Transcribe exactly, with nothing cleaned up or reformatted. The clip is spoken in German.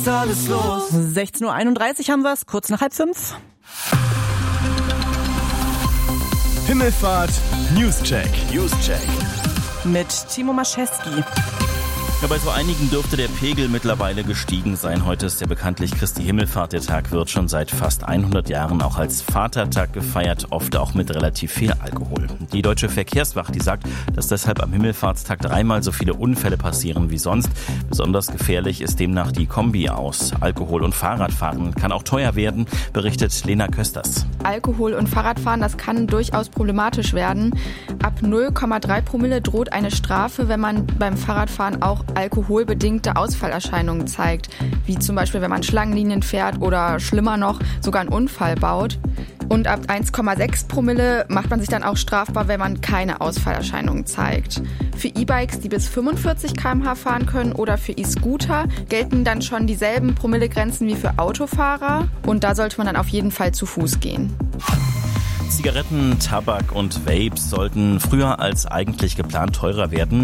Alles los. sechzehn Uhr einunddreißig haben wir es, kurz nach halb fünf. Himmelfahrt Newscheck. Newscheck. Mit Timo Maschewski. Ja, bei so einigen dürfte der Pegel mittlerweile gestiegen sein. Heute ist ja bekanntlich Christi Himmelfahrt. Der Tag wird schon seit fast hundert Jahren auch als Vatertag gefeiert, oft auch mit relativ viel Alkohol. Die Deutsche Verkehrswacht, die sagt, dass deshalb am Himmelfahrtstag dreimal so viele Unfälle passieren wie sonst. Besonders gefährlich ist demnach die Kombi aus. Alkohol und Fahrradfahren kann auch teuer werden, berichtet Lena Kösters. Alkohol und Fahrradfahren, das kann durchaus problematisch werden. Ab null Komma drei Promille droht eine Strafe, wenn man beim Fahrradfahren auch alkoholbedingte Ausfallerscheinungen zeigt, wie zum Beispiel, wenn man Schlangenlinien fährt oder schlimmer noch, sogar einen Unfall baut. Und ab eins Komma sechs Promille macht man sich dann auch strafbar, wenn man keine Ausfallerscheinungen zeigt. Für E-Bikes, die bis fünfundvierzig Kilometer pro Stunde fahren können, oder für E-Scooter gelten dann schon dieselben Promillegrenzen wie für Autofahrer. Und da sollte man dann auf jeden Fall zu Fuß gehen. Zigaretten, Tabak und Vapes sollten früher als eigentlich geplant teurer werden.